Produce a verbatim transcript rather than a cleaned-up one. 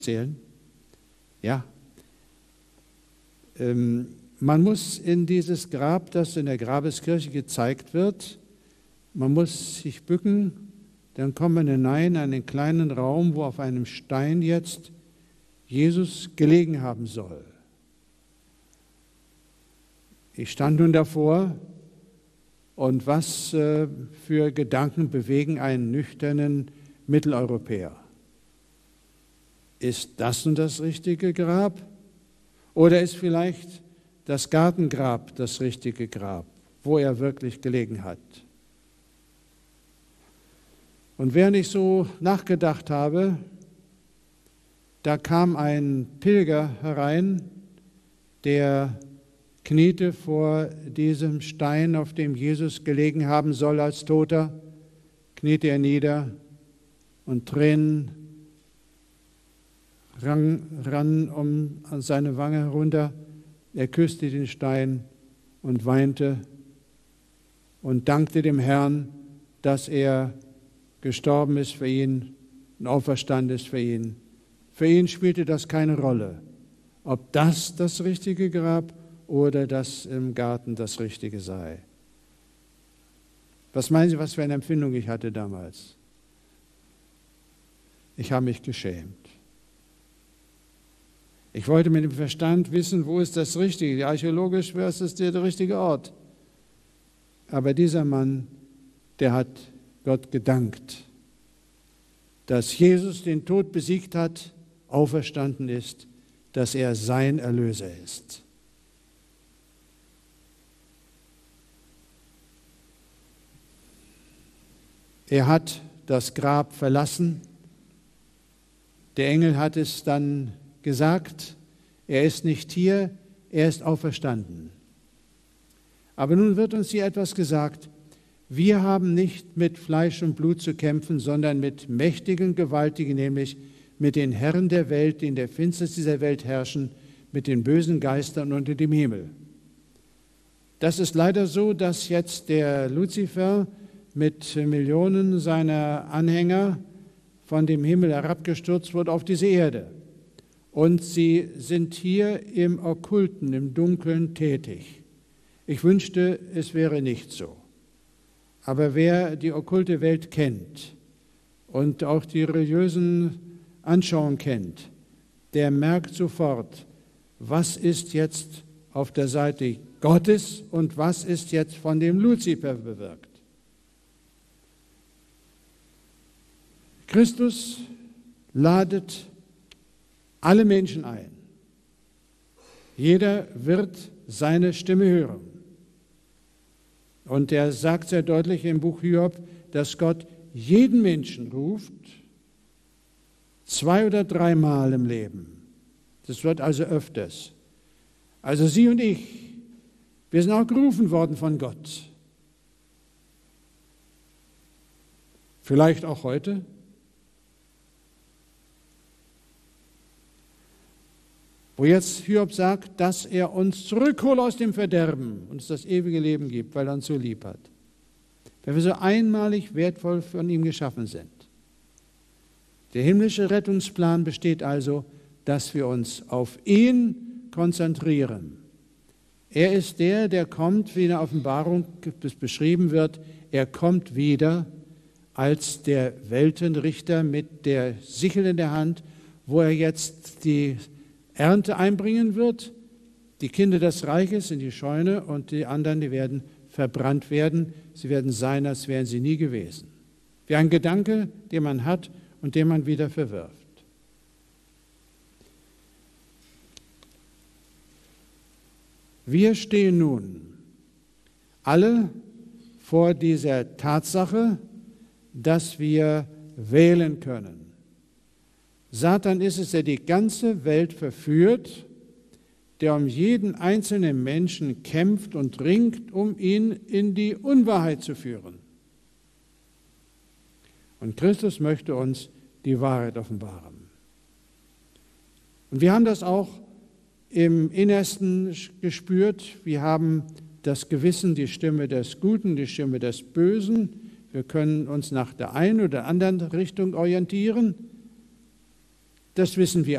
erzählen? Ja. Ähm, man muss in dieses Grab, das in der Grabeskirche gezeigt wird, man muss sich bücken, dann kommt man hinein in einen kleinen Raum, wo auf einem Stein jetzt Jesus gelegen haben soll. Ich stand nun davor, und was äh, für Gedanken bewegen einen nüchternen Mitteleuropäer? Ist das nun das richtige Grab? Oder ist vielleicht das Gartengrab das richtige Grab, wo er wirklich gelegen hat? Und während ich so nachgedacht habe, da kam ein Pilger herein, der kniete vor diesem Stein, auf dem Jesus gelegen haben soll als Toter, kniete er nieder und Tränen ran, ran um seine Wange herunter. Er küsste den Stein und weinte und dankte dem Herrn, dass er gestorben ist für ihn und auferstanden ist für ihn. Für ihn spielte das keine Rolle, ob das das richtige Grab oder das im Garten das Richtige sei. Was meinen Sie, was für eine Empfindung ich hatte damals? Ich habe mich geschämt. Ich wollte mit dem Verstand wissen, wo ist das Richtige. Archäologisch wäre es der richtige Ort. Aber dieser Mann, der hat Gott gedankt, dass Jesus den Tod besiegt hat, auferstanden ist, dass er sein Erlöser ist. Er hat das Grab verlassen. Der Engel hat es dann gesagt, er ist nicht hier, er ist auferstanden. Aber nun wird uns hier etwas gesagt. Wir haben nicht mit Fleisch und Blut zu kämpfen, sondern mit mächtigen, gewaltigen, nämlich mit den Herren der Welt, die in der Finsternis dieser Welt herrschen, mit den bösen Geistern unter dem Himmel. Das ist leider so, dass jetzt der Luzifer mit Millionen seiner Anhänger von dem Himmel herabgestürzt wird auf diese Erde. Und sie sind hier im Okkulten, im Dunkeln tätig. Ich wünschte, es wäre nicht so. Aber wer die okkulte Welt kennt und auch die religiösen Anschauungen kennt, der merkt sofort, was ist jetzt auf der Seite Gottes und was ist jetzt von dem Luzifer bewirkt. Christus ladet alle Menschen ein. Jeder wird seine Stimme hören. Und er sagt sehr deutlich im Buch Hiob, dass Gott jeden Menschen ruft, zwei oder dreimal im Leben. Das wird also öfters. Also Sie und ich, wir sind auch gerufen worden von Gott. Vielleicht auch heute. Wo jetzt Hiob sagt, dass er uns zurückholt aus dem Verderben und uns das ewige Leben gibt, weil er uns so lieb hat. Weil wir so einmalig wertvoll von ihm geschaffen sind. Der himmlische Rettungsplan besteht also, dass wir uns auf ihn konzentrieren. Er ist der, der kommt, wie in der Offenbarung beschrieben wird, er kommt wieder als der Weltenrichter mit der Sichel in der Hand, wo er jetzt die Ernte einbringen wird, die Kinder des Reiches in die Scheune und die anderen, die werden verbrannt werden. Sie werden sein, als wären sie nie gewesen. Wie ein Gedanke, den man hat und den man wieder verwirft. Wir stehen nun alle vor dieser Tatsache, dass wir wählen können. Satan ist es, der die ganze Welt verführt, der um jeden einzelnen Menschen kämpft und ringt, um ihn in die Unwahrheit zu führen. Und Christus möchte uns die Wahrheit offenbaren. Und wir haben das auch im Innersten gespürt. Wir haben das Gewissen, die Stimme des Guten, die Stimme des Bösen. Wir können uns nach der einen oder anderen Richtung orientieren. Das wissen wir